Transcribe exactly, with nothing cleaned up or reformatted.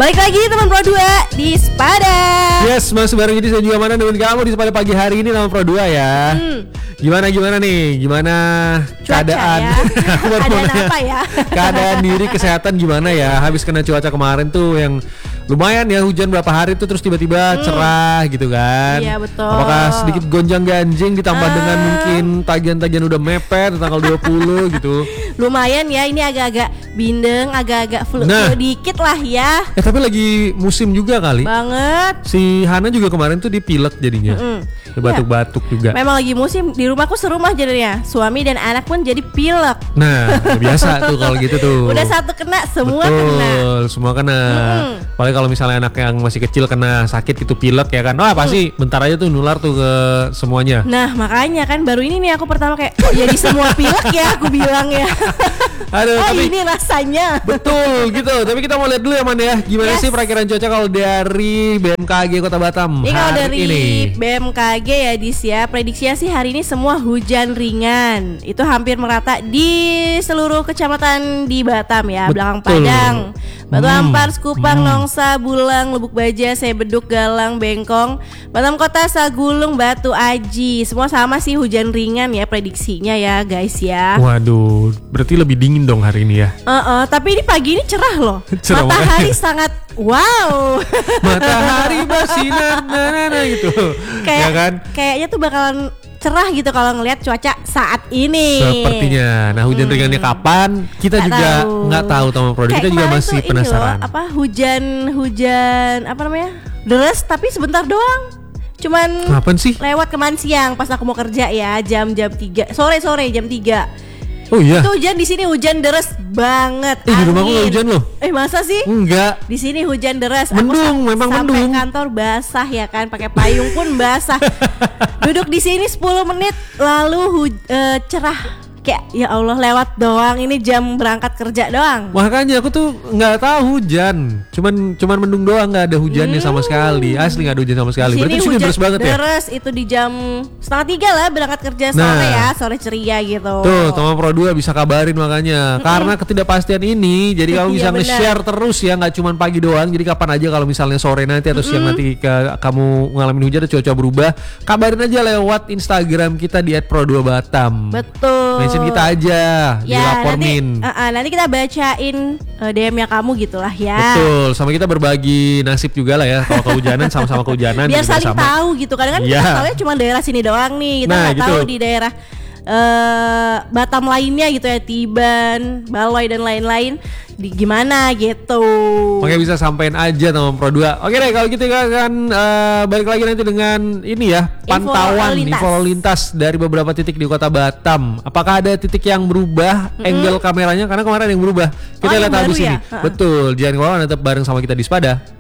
Balik lagi teman Pro dua di Sepada. Yes, masih bareng ini saya juga mana dengan kamu di Sepada pagi hari ini teman Pro dua ya. Hmm. Gimana gimana nih? Gimana cuaca keadaan? Ya? Keadaan apa ya? Keadaan diri kesehatan gimana ya? Habis kena cuaca kemarin tuh yang lumayan ya, hujan berapa hari tuh terus tiba-tiba hmm. cerah gitu kan. Iya betul. Apakah sedikit gonjang-ganjing ditambah uh. dengan mungkin tagihan-tagihan udah mepet tanggal dua puluh gitu. Lumayan ya, ini agak-agak bindeng, agak-agak flu nah, dikit lah ya. Eh tapi lagi musim juga kali. Banget. Si Hana juga kemarin tuh dipilek jadinya. Mm-hmm. Batuk-batuk ya. juga. Memang lagi musim, di rumahku serumah jadinya. Suami dan anak pun jadi pilek. Nah, biasa tuh kalau gitu tuh. Udah satu kena, semua betul, kena. Betul, semua kena. Mm. Apalagi kalau misalnya anak yang masih kecil kena sakit gitu pilek ya kan. Wah, pasti mm. bentar aja tuh nular tuh ke semuanya. Nah, makanya kan baru ini nih aku pertama kayak oh ya di semua pilek ya aku bilang ya. Aduh, oh tapi, ini rasanya. Betul gitu. Tapi kita mau lihat dulu ya Man ya. Gimana yes. sih perakiran cuaca kalau dari B M K G Kota Batam ini hari kalau dari ini? B M K G ya Dis ya, prediksinya sih hari ini semua hujan ringan. Itu hampir merata di seluruh kecamatan di Batam ya. Betul. Belakang Padang, Batu hmm. Ampar, Sekupang, hmm. Nongsa, Bulang, Lubuk Baja, Sebeduk, Galang, Bengkong, Batam Kota, Sagulung, Batu Aji. Semua sama sih hujan ringan ya prediksinya ya guys ya. Waduh, berarti lebih dingin dong hari ini ya. Uh-uh, tapi ini pagi ini cerah loh. cerah matahari makanya. Sangat wow. Matahari bersinar nah gitu. Kayak ya kan? Kayaknya tuh bakalan cerah gitu kalau ngelihat cuaca saat ini. Sepertinya. Nah, hujan hmm. ringannya kapan? Kita gak juga nggak tahu teman Pro. Kita juga masih penasaran. Loh, apa hujan-hujan apa namanya? Deres tapi sebentar doang. Cuman kapan sih? Lewat kemarin siang pas aku mau kerja ya, jam-jam tiga. Sore-sore jam tiga. Oh iya. Itu hujan di sini hujan deras banget. Eh, di rumahku nggak hujan loh. Eh masa sih? Enggak. Di sini hujan deras. Mendung, aku memang sampai mendung. Sampai kantor basah ya kan, pakai payung pun basah. Duduk di sini sepuluh menit lalu hu- uh, cerah. Kayak ya Allah lewat doang, ini jam berangkat kerja doang. Makanya aku tuh nggak tahu hujan, cuman cuman mendung doang, nggak ada hujannya hmm. sama sekali, asli nggak ada hujan sama sekali. Berarti sini deras banget ya? Deras itu di jam setengah tiga lah berangkat kerja sore nah, ya, sore ceria gitu. Tuh teman Pro dua bisa kabarin makanya, mm-hmm. karena ketidakpastian ini, jadi kamu bisa iya, nge-share terus ya, nggak cuman pagi doang. Jadi kapan aja kalau misalnya sore nanti atau mm-hmm. siang nanti ke, kamu ngalamin hujan atau cuaca berubah, kabarin aja lewat Instagram kita di et pro dua batam. Betul. Mention kita aja, ya, dilaporin. Nanti, uh, uh, nanti kita bacain uh, D M-nya kamu gitulah ya. Betul, sama kita berbagi nasib juga lah ya. Kalau kehujanan sama-sama kehujanan. Biar saling sama. tahu gitu. Kadang kan ya. Kita tahu cuma daerah sini doang nih. Kita nggak nah, gitu. Tahu di daerah uh, Batam lainnya gitu ya, Tiban, Baloi dan lain-lain di gimana gitu. Makanya bisa sampein aja teman Pro dua. Oke deh kalau gitu kita akan uh, balik lagi nanti dengan ini ya, pantauan info lalu lintas dari beberapa titik di Kota Batam. Apakah ada titik yang berubah mm-hmm. angle kameranya, karena kemarin ada yang berubah. Kita oh, lihat habis ya? Ini. Uh-uh. Betul, jangan kemana-mana, tetap bareng sama kita di Sepada.